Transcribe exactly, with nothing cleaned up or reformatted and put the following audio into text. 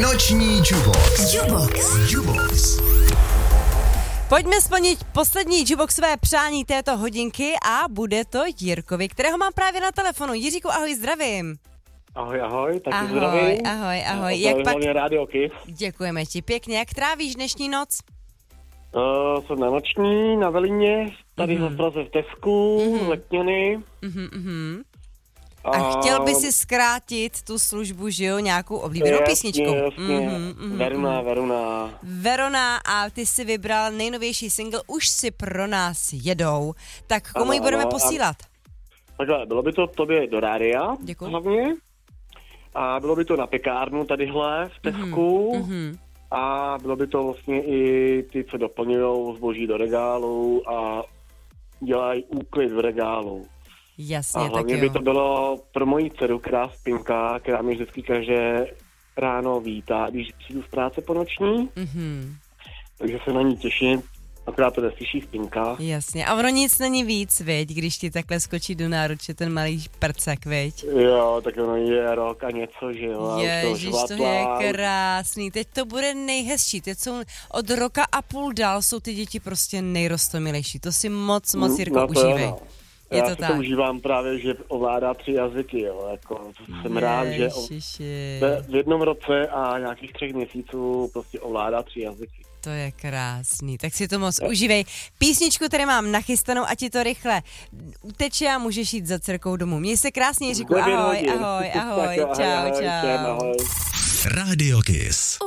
Noční Jubox. Jubox. Jubox. Pojďme splnit poslední Juboxové přání této hodinky a bude to Jirkovi, kterého mám právě na telefonu. Jiříku, ahoj, zdravím. Ahoj, ahoj, taky ahoj, zdravím. Ahoj, ahoj, Jak Jak pak... Radio Kiss. Děkujeme ti pěkně. Jak trávíš dnešní noc? Uh, jsem na noční, na Velině, tady mm-hmm. v Praze v Tesku, mm-hmm. Letňany. Mm-hmm, mm-hmm. A, a chtěl by si zkrátit tu službu, že jo, nějakou oblíbenou jasně, písničku. Jasně, mm-hmm, mm-hmm. Verona, Verona. Verona a ty si vybral nejnovější single Už si pro nás jedou. Tak komu ano, ji budeme ano, posílat? Takhle, bylo by to tobě do rádia. Děkuji. Hlavně. A bylo by to na pekárnu tadyhle v Tesku. Mm-hmm. A bylo by to vlastně i ty, co doplňují zboží do regálu a dělají úklid v regálu. Jasně, a hlavně tak by jo. to bylo pro moji dceru, která spinka, která mě vždycky každé ráno vítá, když přijdu z práce po noční. Mm-hmm. Takže se na ní těším, akorát to neslyší spinka. Jasně, a ono nic není víc, viď, když ti takhle skočí do náruče ten malý prcek, viď? Jo, tak ono je rok a něco, že jo. Ježiš, to je krásný. Teď to bude nejhezčí. Teď jsou od roka a půl dál jsou ty děti prostě nejrostomilejší. To si moc, moc, Jirko, no užívej. Jo, no. Je Já to si tak. to užívám právě, že ovládá tři jazyky, jo. Jako, jsem rád, že o, v jednom roce a nějakých třech měsíců prostě ovládá tři jazyky. To je krásný, tak si to moc užívej. Písničku tady mám nachystanou a ti to rychle uteče a můžeš jít za dcerkou domů. Měj se krásně, Jiříku, ahoj, ahoj, ahoj, ahoj, čau, čau. Radio Kiss.